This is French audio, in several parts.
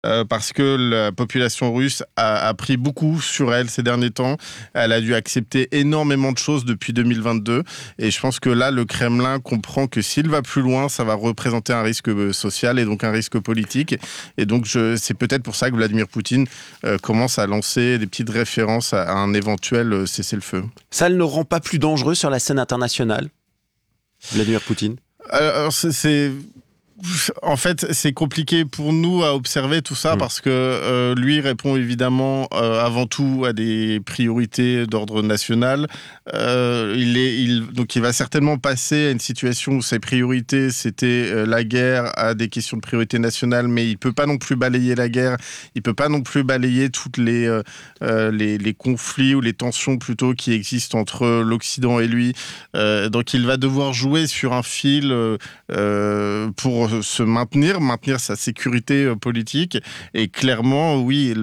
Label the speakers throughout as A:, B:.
A: parce que la population russe a pris beaucoup sur elle ces derniers temps. Elle a dû accepter énormément de choses depuis 2022. Et je pense que là, le Kremlin comprend que s'il va plus loin, ça va représenter un risque social et donc un risque politique. Et donc, c'est peut-être pour ça que Vladimir Poutine commence à lancer des petites références à un éventuel cessez-le-feu.
B: Ça ne le rend pas plus dangereux sur la scène internationale, Vladimir Poutine ?
A: Alors, en fait, c'est compliqué pour nous à observer tout ça parce que lui répond évidemment avant tout à des priorités d'ordre national. Donc il va certainement passer à une situation où ses priorités c'était la guerre, à des questions de priorité nationale, mais il peut pas non plus balayer la guerre, il peut pas non plus balayer toutes les conflits ou les tensions plutôt qui existent entre l'Occident et lui. Donc il va devoir jouer sur un fil pour se maintenir sa sécurité politique. Et clairement, oui,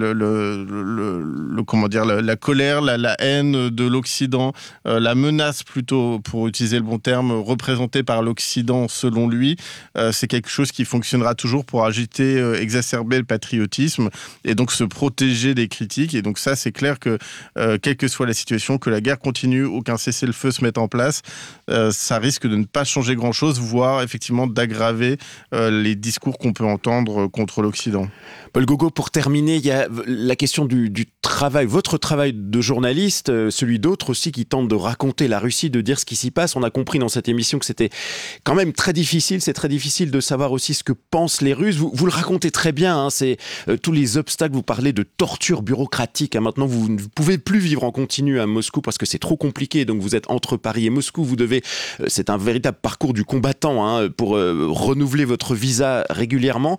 A: la colère, la haine de l'Occident, la menace plutôt, pour utiliser le bon terme, représentée par l'Occident selon lui, c'est quelque chose qui fonctionnera toujours pour agiter, exacerber le patriotisme et donc se protéger des critiques. Et donc ça, c'est clair que quelle que soit la situation, que la guerre continue ou qu'un cessez-le-feu se mette en place, ça risque de ne pas changer grand-chose, voire effectivement d'aggraver les discours qu'on peut entendre contre l'Occident.
B: Paul Gogo, pour terminer, il y a la question du travail, votre travail de journaliste, celui d'autres aussi qui tentent de raconter la Russie, de dire ce qui s'y passe. On a compris dans cette émission que c'était quand même très difficile. C'est très difficile de savoir aussi ce que pensent les Russes. Vous le racontez très bien, hein, c'est tous les obstacles. Vous parlez de torture bureaucratique. Hein. Maintenant, vous ne pouvez plus vivre en continu à Moscou parce que c'est trop compliqué. Donc, vous êtes entre Paris et Moscou. Vous devez, c'est un véritable parcours du combattant hein, pour renouveler votre visa régulièrement.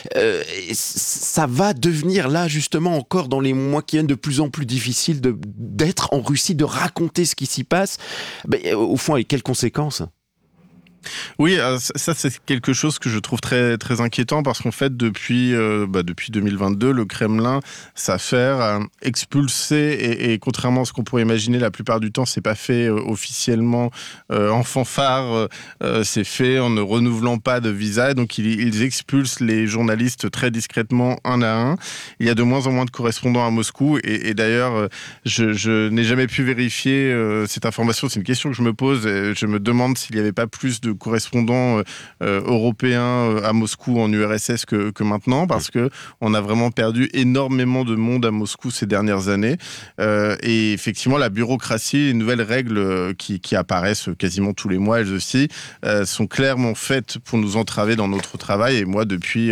B: Ça va devenir là, justement, encore dans les mois qui viennent, de plus en plus difficile d'être en Russie, de raconter ce qui s'y passe. Mais, au fond, avec quelles conséquences ?
A: Oui, ça c'est quelque chose que je trouve très très inquiétant parce qu'en fait depuis 2022, le Kremlin s'affaire à expulser et contrairement à ce qu'on pourrait imaginer, la plupart du temps c'est pas fait officiellement en fanfare, c'est fait en ne renouvelant pas de visa. Donc ils expulsent les journalistes très discrètement un à un. Il y a de moins en moins de correspondants à Moscou et d'ailleurs je n'ai jamais pu vérifier cette information. C'est une question que je me pose et je me demande s'il n'y avait pas plus de correspondants européens à Moscou en URSS que maintenant, parce que on a vraiment perdu énormément de monde à Moscou ces dernières années. Et effectivement, la bureaucratie, les nouvelles règles qui apparaissent quasiment tous les mois, elles aussi, sont clairement faites pour nous entraver dans notre travail. Et moi, depuis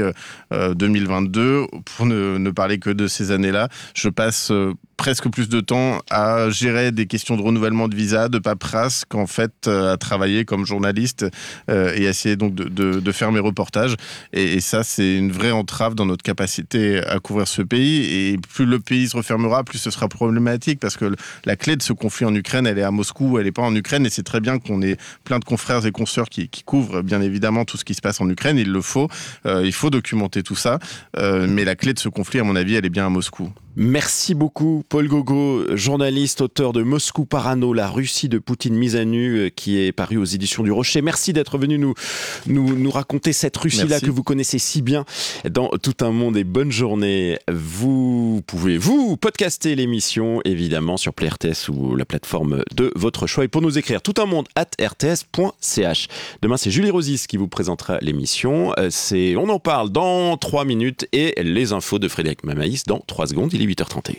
A: 2022, pour ne parler que de ces années-là, je passe presque plus de temps à gérer des questions de renouvellement de visa, de paperasse, qu'en fait à travailler comme journaliste et essayer donc de faire mes reportages. Et ça, c'est une vraie entrave dans notre capacité à couvrir ce pays. Et plus le pays se refermera, plus ce sera problématique, parce que la clé de ce conflit en Ukraine, elle est à Moscou, elle n'est pas en Ukraine. Et c'est très bien qu'on ait plein de confrères et consoeurs qui couvrent bien évidemment tout ce qui se passe en Ukraine. Il le faut. Il faut documenter tout ça. Mais la clé de ce conflit, à mon avis, elle est bien à Moscou.
B: Merci beaucoup, Paul Gogo, journaliste, auteur de Moscou Parano, la Russie de Poutine mise à nu, qui est paru aux éditions du Rocher. Merci d'être venu nous raconter cette Russie-là que vous connaissez si bien dans Tout un monde, et bonne journée. Vous pouvez podcaster l'émission, évidemment, sur Play RTS ou la plateforme de votre choix. Et pour nous écrire, toutunmonde@rts.ch. Demain, c'est Julie Rosis qui vous présentera l'émission. On en parle dans 3 minutes et les infos de Frédéric Mamaïs dans 3 secondes. Il est 8h31.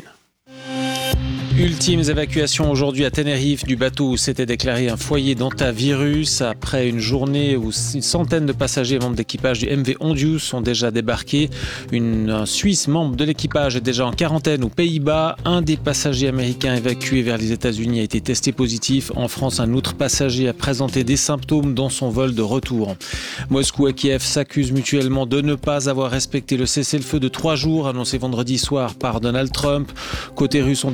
C: Ultimes évacuations aujourd'hui à Tenerife du bateau où s'était déclaré un foyer d'hantavirus. Après une journée où une centaine de passagers membres d'équipage du MV Hondius sont déjà débarqués. Un Suisse membre de l'équipage est déjà en quarantaine aux Pays-Bas. Un des passagers américains évacués vers les États-Unis a été testé positif. En France, un autre passager a présenté des symptômes dans son vol de retour. Moscou et Kiev s'accusent mutuellement de ne pas avoir respecté le cessez-le-feu de 3 jours annoncé vendredi soir par Donald Trump. Côté russe, on dénonce des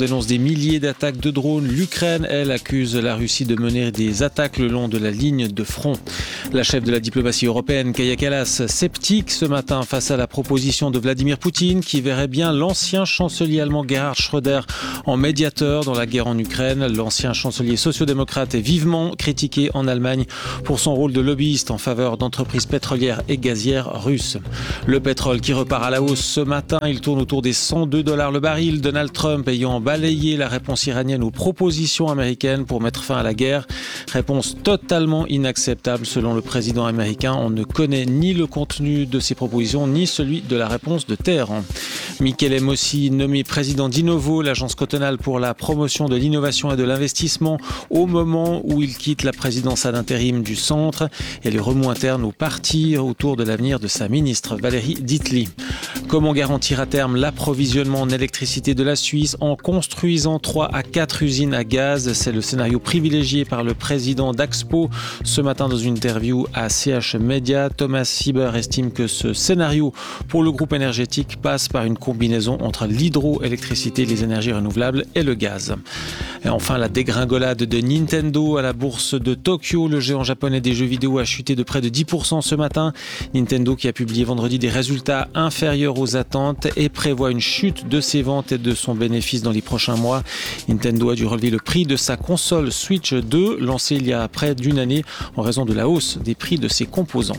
C: milliers d'attaques de drones. L'Ukraine, elle, accuse la Russie de mener des attaques le long de la ligne de front. La chef de la diplomatie européenne, Kaja Kallas, sceptique ce matin face à la proposition de Vladimir Poutine qui verrait bien l'ancien chancelier allemand Gerhard Schröder en médiateur dans la guerre en Ukraine. L'ancien chancelier sociodémocrate est vivement critiqué en Allemagne pour son rôle de lobbyiste en faveur d'entreprises pétrolières et gazières russes. Le pétrole qui repart à la hausse ce matin, il tourne autour des $102 le baril. Donald Trump ayant balayé la réponse iranienne aux propositions américaines pour mettre fin à la guerre. Réponse totalement inacceptable selon le président américain. On ne connaît ni le contenu de ces propositions ni celui de la réponse de Téhéran. Michele Mossi, nommé président d'Innovo, l'agence cantonale pour la promotion de l'innovation et de l'investissement, au moment où il quitte la présidence à l'intérim du centre. Et les remous internes au parti autour de l'avenir de sa ministre Valérie Dietli. Comment garantir à terme l'approvisionnement en électricité de la Suisse en construisant 3 à 4 usines à gaz? C'est le scénario privilégié par le président d'Axpo ce matin dans une interview à CH Media. Thomas Sieber estime que ce scénario pour le groupe énergétique passe par une combinaison entre l'hydroélectricité, les énergies renouvelables et le gaz. Et enfin, la dégringolade de Nintendo à la bourse de Tokyo. Le géant japonais des jeux vidéo a chuté de près de 10% ce matin. Nintendo qui a publié vendredi des résultats inférieurs aux attentes et prévoit une chute de ses ventes et de son bénéfice dans les prochains mois. Nintendo a dû relever le prix de sa console Switch 2, lancée il y a près d'une année en raison de la hausse des prix de ses composants.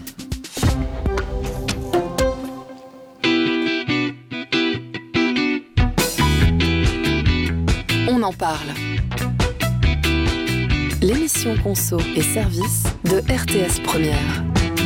D: On en parle. L'émission Conso et Services de RTS Première.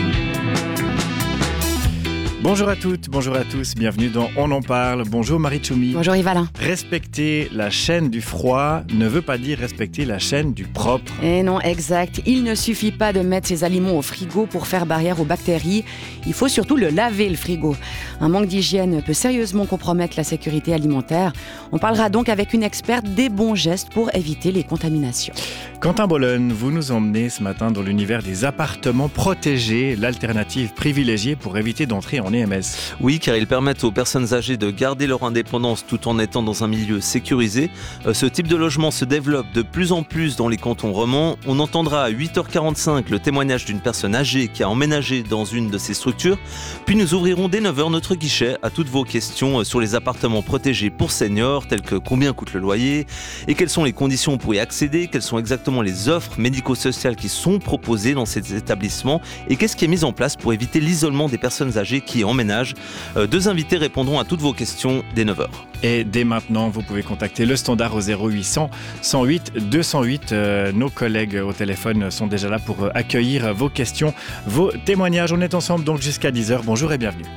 E: Bonjour à toutes, bonjour à tous, bienvenue dans On en parle. Bonjour Marie Tchoumi.
F: Bonjour Yvalin.
E: Respecter la chaîne du froid ne veut pas dire respecter la chaîne du propre.
F: Eh non, exact. Il ne suffit pas de mettre ses aliments au frigo pour faire barrière aux bactéries. Il faut surtout le laver, le frigo. Un manque d'hygiène peut sérieusement compromettre la sécurité alimentaire. On parlera donc avec une experte des bons gestes pour éviter les contaminations.
E: Quentin Bollen, vous nous emmenez ce matin dans l'univers des appartements protégés, l'alternative privilégiée pour éviter d'entrer en EMS.
G: Oui, car ils permettent aux personnes âgées de garder leur indépendance tout en étant dans un milieu sécurisé. Ce type de logement se développe de plus en plus dans les cantons romans. On entendra à 8h45 le témoignage d'une personne âgée qui a emménagé dans une de ces structures. Puis nous ouvrirons dès 9h notre guichet à toutes vos questions sur les appartements protégés pour seniors, tels que combien coûte le loyer et quelles sont les conditions pour y accéder, quelles sont exactement les offres médico-sociales qui sont proposées dans ces établissements et qu'est-ce qui est mis en place pour éviter l'isolement des personnes âgées qui emménagent. Deux invités répondront à toutes vos questions dès 9h.
E: Et dès maintenant, vous pouvez contacter le standard au 0800 108 208. Nos collègues au téléphone sont déjà là pour accueillir vos questions, vos témoignages. On est ensemble donc jusqu'à 10h. Bonjour et bienvenue.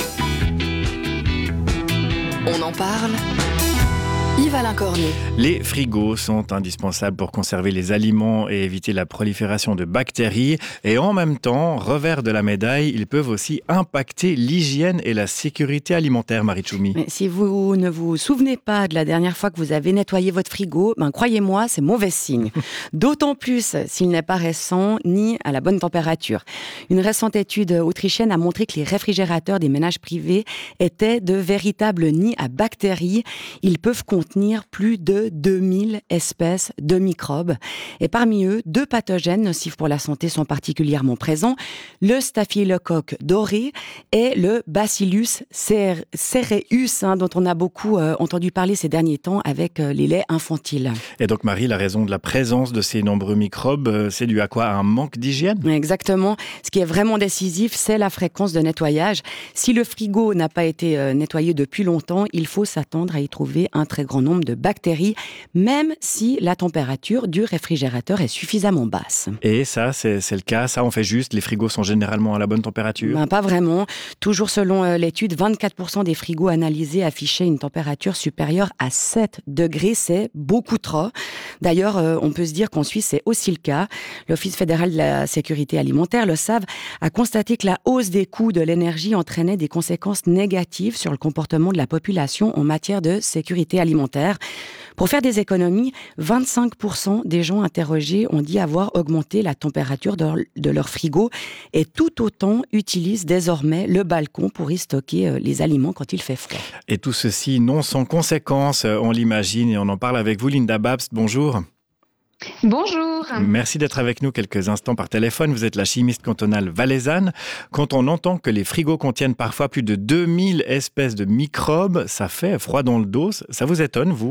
D: On en parle. Yvalin Cornet.
E: Les frigos sont indispensables pour conserver les aliments et éviter la prolifération de bactéries. Et en même temps, revers de la médaille, ils peuvent aussi impacter l'hygiène et la sécurité alimentaire, Marie Tchoumi.
F: Mais si vous ne vous souvenez pas de la dernière fois que vous avez nettoyé votre frigo, croyez-moi, c'est mauvais signe. D'autant plus s'il n'est pas récent ni à la bonne température. Une récente étude autrichienne a montré que les réfrigérateurs des ménages privés étaient de véritables nids à bactéries. Ils peuvent contenir plus de 2000 espèces de microbes. Et parmi eux, 2 pathogènes nocifs pour la santé sont particulièrement présents. Le staphylocoque doré et le Bacillus cereus, dont on a beaucoup entendu parler ces derniers temps avec les laits infantiles.
E: Et donc Marie, la raison de la présence de ces nombreux microbes, c'est dû à quoi? À un manque d'hygiène?
F: Exactement. Ce qui est vraiment décisif, c'est la fréquence de nettoyage. Si le frigo n'a pas été nettoyé depuis longtemps, il faut s'attendre à y trouver un très grand nombre de bactéries, même si la température du réfrigérateur est suffisamment basse.
E: Et ça, c'est le cas? Ça, on fait juste? Les frigos sont généralement à la bonne température?
F: Pas vraiment. Toujours selon l'étude, 24% des frigos analysés affichaient une température supérieure à 7 degrés. C'est beaucoup trop. D'ailleurs, on peut se dire qu'en Suisse, c'est aussi le cas. L'Office fédéral de la sécurité alimentaire, le SAV, a constaté que la hausse des coûts de l'énergie entraînait des conséquences négatives sur le comportement de la population en matière de sécurité alimentaire. Pour faire des économies, 25% des gens interrogés ont dit avoir augmenté la température de leur frigo et tout autant utilisent désormais le balcon pour y stocker les aliments quand il fait froid.
E: Et tout ceci non sans conséquences, on l'imagine, et on en parle avec vous, Linda Babst. Bonjour.
H: Bonjour.
E: Merci d'être avec nous quelques instants par téléphone. Vous êtes la chimiste cantonale valaisanne. Quand on entend que les frigos contiennent parfois plus de 2000 espèces de microbes, ça fait froid dans le dos. Ça vous étonne, vous ?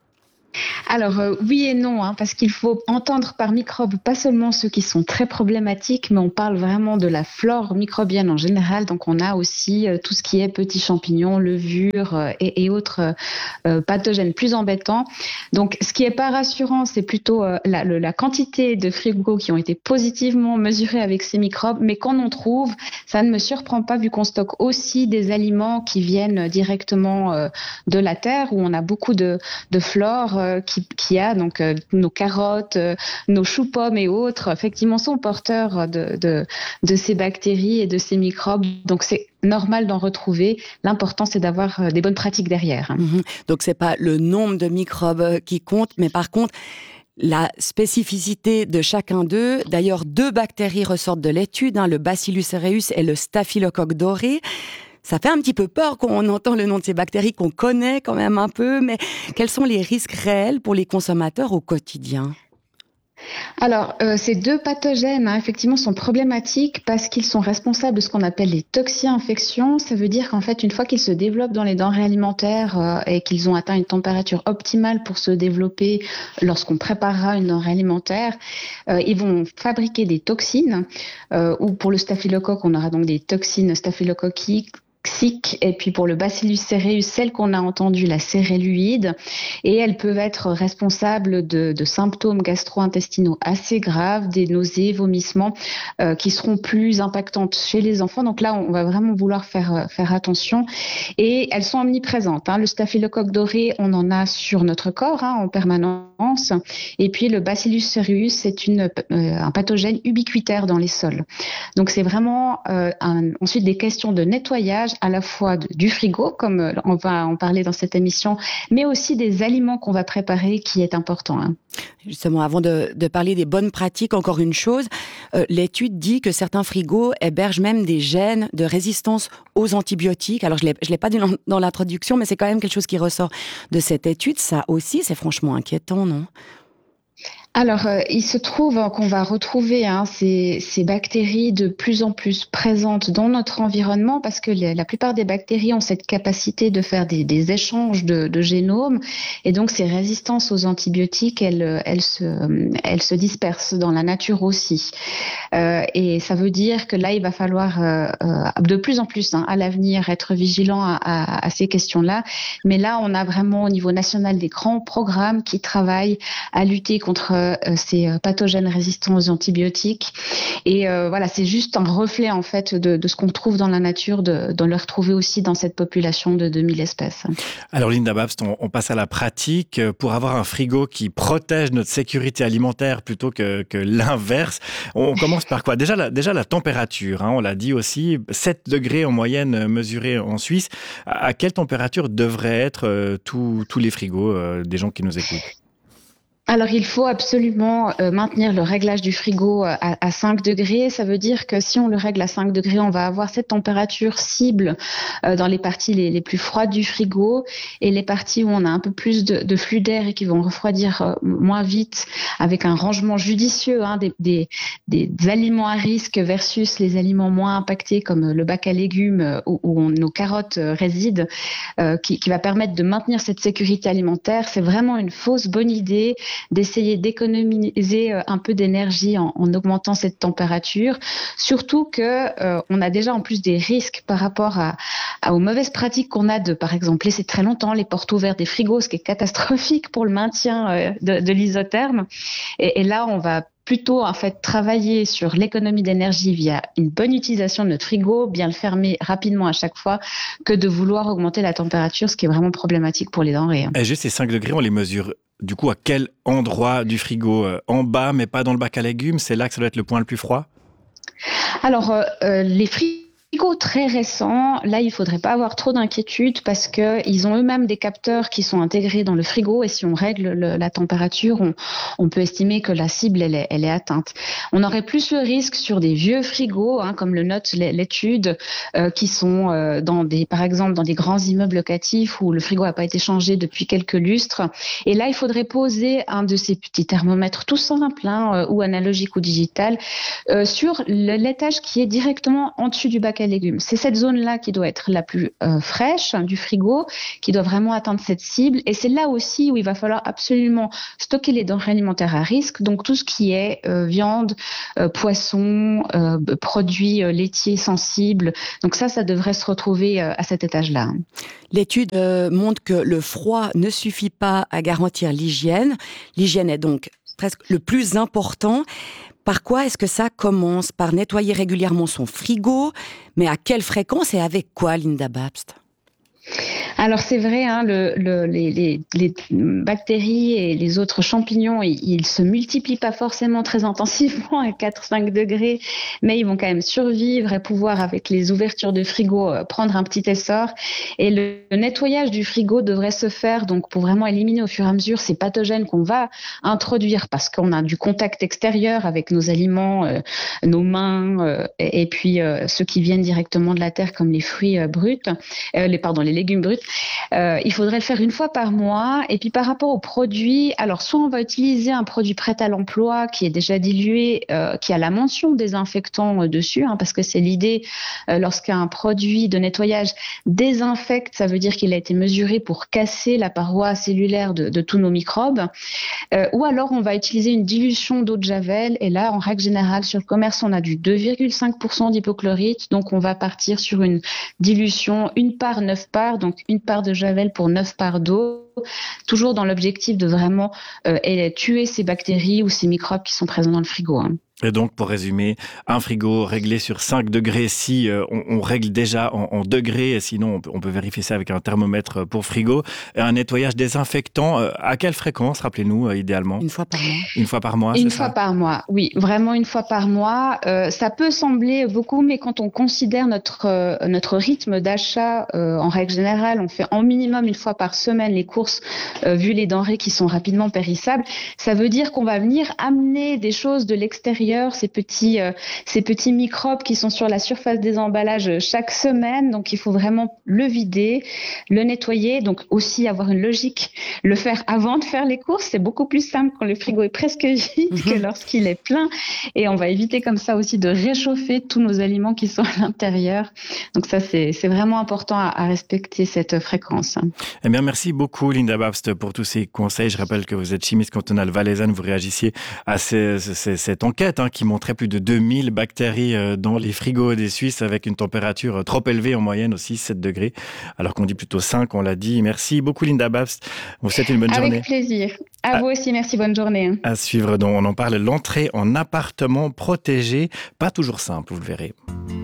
H: Alors oui et non, parce qu'il faut entendre par microbes pas seulement ceux qui sont très problématiques, mais on parle vraiment de la flore microbienne en général. Donc on a aussi tout ce qui est petits champignons, levures et autres pathogènes plus embêtants. Donc ce qui est pas rassurant, c'est plutôt la quantité de frigos qui ont été positivement mesurés avec ces microbes, mais quand on trouve, ça ne me surprend pas vu qu'on stocke aussi des aliments qui viennent directement de la terre, où on a beaucoup de flore qui a donc nos carottes, nos choux-pommes et autres, effectivement, sont porteurs de ces bactéries et de ces microbes. Donc, c'est normal d'en retrouver. L'important, c'est d'avoir des bonnes pratiques derrière.
F: Donc, c'est pas le nombre de microbes qui compte, mais par contre, la spécificité de chacun d'eux. D'ailleurs, 2 bactéries ressortent de l'étude, le Bacillus cereus et le Staphylocoque doré. Ça fait un petit peu peur quand on entend le nom de ces bactéries qu'on connaît quand même un peu, mais quels sont les risques réels pour les consommateurs au quotidien ?
H: Alors, ces 2 pathogènes, effectivement, sont problématiques parce qu'ils sont responsables de ce qu'on appelle les toxi-infections. Ça veut dire qu'en fait, une fois qu'ils se développent dans les denrées alimentaires et qu'ils ont atteint une température optimale pour se développer lorsqu'on préparera une denrée alimentaire, ils vont fabriquer des toxines. Ou pour le staphylocoque, on aura donc des toxines staphylococciques. Et puis pour le Bacillus cereus, celle qu'on a entendue, la céréluide, et elles peuvent être responsables de symptômes gastro-intestinaux assez graves, des nausées, vomissements, qui seront plus impactantes chez les enfants. Donc là, on va vraiment vouloir faire attention. Et elles sont omniprésentes. Le staphylocoque doré, on en a sur notre corps en permanence. Et puis le Bacillus cereus, c'est un pathogène ubiquitaire dans les sols. Donc c'est vraiment ensuite des questions de nettoyage à la fois du frigo, comme on va en parler dans cette émission, mais aussi des aliments qu'on va préparer qui est important.
F: Justement, avant de parler des bonnes pratiques, encore une chose, l'étude dit que certains frigos hébergent même des gènes de résistance aux antibiotiques. Alors, je l'ai pas dit dans l'introduction, mais c'est quand même quelque chose qui ressort de cette étude. Ça aussi, c'est franchement inquiétant, non ?
H: Alors, il se trouve qu'on va retrouver ces bactéries de plus en plus présentes dans notre environnement parce que la plupart des bactéries ont cette capacité de faire des échanges de génomes et donc ces résistances aux antibiotiques, elles se dispersent dans la nature aussi. Et ça veut dire que là, il va falloir de plus en plus à l'avenir être vigilant à ces questions-là. Mais là, on a vraiment au niveau national des grands programmes qui travaillent à lutter contre ces pathogènes résistants aux antibiotiques. Et voilà, c'est juste un reflet en fait de ce qu'on trouve dans la nature, de le retrouver aussi dans cette population de 2000 espèces.
E: Alors Linda Babst, on passe à la pratique. Pour avoir un frigo qui protège notre sécurité alimentaire plutôt que l'inverse, on commence par quoi ? Déjà la température, on l'a dit aussi, 7 degrés en moyenne mesurés en Suisse. À quelle température devraient être tous les frigos des gens qui nous écoutent ?
H: Alors, il faut absolument maintenir le réglage du frigo à 5 degrés. Ça veut dire que si on le règle à 5 degrés, on va avoir cette température cible dans les parties les plus froides du frigo et les parties où on a un peu plus de flux d'air et qui vont refroidir moins vite avec un rangement judicieux des aliments à risque versus les aliments moins impactés comme le bac à légumes où nos carottes résident, qui va permettre de maintenir cette sécurité alimentaire. C'est vraiment une fausse bonne idée d'essayer d'économiser un peu d'énergie en augmentant cette température, surtout que on a déjà en plus des risques par rapport aux mauvaises pratiques qu'on a de, par exemple, laisser très longtemps les portes ouvertes des frigos, ce qui est catastrophique pour le maintien de l'isotherme. Et là, on va plutôt en fait travailler sur l'économie d'énergie via une bonne utilisation de notre frigo, bien le fermer rapidement à chaque fois, que de vouloir augmenter la température, ce qui est vraiment problématique pour les denrées.
E: Et juste ces 5 degrés, on les mesure du coup à quel endroit du frigo ? En bas, mais pas dans le bac à légumes, c'est là que ça doit être le point le plus froid ?
H: Alors, les frigos très récents, là, il ne faudrait pas avoir trop d'inquiétude parce qu'ils ont eux-mêmes des capteurs qui sont intégrés dans le frigo et si on règle la température, on peut estimer que la cible, elle est atteinte. On aurait plus le risque sur des vieux frigos, comme le note l'étude, qui sont par exemple dans des grands immeubles locatifs où le frigo n'a pas été changé depuis quelques lustres. Et là, il faudrait poser un de ces petits thermomètres tout simples, ou analogique ou digital, sur l'étage qui est directement en dessus du bac à légumes. C'est cette zone-là qui doit être la plus fraîche du frigo, qui doit vraiment atteindre cette cible. Et c'est là aussi où il va falloir absolument stocker les denrées alimentaires à risque. Donc tout ce qui est viande, poisson, produits laitiers sensibles. Donc ça devrait se retrouver à cet étage-là.
F: L'étude montre que le froid ne suffit pas à garantir l'hygiène. L'hygiène est donc presque le plus important. Par quoi est-ce que ça commence ? Par nettoyer régulièrement son frigo, mais à quelle fréquence et avec quoi, Linda Babst ?
H: Alors c'est vrai, les bactéries et les autres champignons, ils se multiplient pas forcément très intensivement à 4-5 degrés, mais ils vont quand même survivre et pouvoir, avec les ouvertures de frigo, prendre un petit essor. Et le nettoyage du frigo devrait se faire donc pour vraiment éliminer au fur et à mesure ces pathogènes qu'on va introduire parce qu'on a du contact extérieur avec nos aliments, nos mains, et puis ceux qui viennent directement de la terre comme les fruits bruts, les légumes bruts. Il faudrait le faire une fois par mois. Et puis par rapport aux produits, alors soit on va utiliser un produit prêt à l'emploi qui est déjà dilué, qui a la mention désinfectant dessus, parce que c'est l'idée lorsqu'un produit de nettoyage désinfecte, ça veut dire qu'il a été mesuré pour casser la paroi cellulaire de tous nos microbes. Ou alors on va utiliser une dilution d'eau de javel. Et là, en règle générale, sur le commerce, on a du 2,5% d'hypochlorite. Donc on va partir sur une dilution 1 part 9 parts, donc 1 part de javel pour 9 parts d'eau, toujours dans l'objectif de vraiment tuer ces bactéries ou ces microbes qui sont présents dans le frigo.
E: Et donc, pour résumer, un frigo réglé sur 5 degrés si on règle déjà en degrés, et sinon on peut vérifier ça avec un thermomètre pour frigo. Et un nettoyage désinfectant, à quelle fréquence, rappelez-nous, idéalement ?
F: Une fois par mois.
E: Une fois par mois, c'est ça ?
H: Une fois par mois, oui, vraiment une fois par mois. Ça peut sembler beaucoup, mais quand on considère notre rythme d'achat, en règle générale, on fait en minimum une fois par semaine les courses, vu les denrées qui sont rapidement périssables. Ça veut dire qu'on va venir amener des choses de l'extérieur, ces petits microbes qui sont sur la surface des emballages chaque semaine. Donc, il faut vraiment le vider, le nettoyer. Donc, aussi avoir une logique, le faire avant de faire les courses. C'est beaucoup plus simple quand le frigo est presque vide que lorsqu'il est plein. Et on va éviter comme ça aussi de réchauffer tous nos aliments qui sont à l'intérieur. Donc, ça, c'est vraiment important à respecter cette fréquence.
E: Eh bien, merci beaucoup, Linda Babst, pour tous ces conseils. Je rappelle que vous êtes chimiste cantonale valaisanne. Vous réagissiez à cette enquête qui montrait plus de 2000 bactéries dans les frigos des Suisses avec une température trop élevée en moyenne aussi, 7 degrés, alors qu'on dit plutôt 5, on l'a dit. Merci beaucoup, Linda Babst. On vous souhaite une bonne journée.
H: Avec plaisir. À vous aussi, merci, bonne journée.
E: À suivre, donc, on en parle, l'entrée en appartement protégé. Pas toujours simple, vous le verrez.